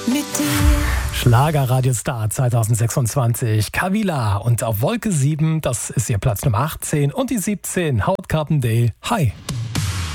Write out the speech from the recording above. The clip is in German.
mit dir. Schlager-Radiostar 2026, Kavila. Und auf Wolke 7, das ist ihr Platz Nummer 18 und die 17, Hautkarten Day. Hi.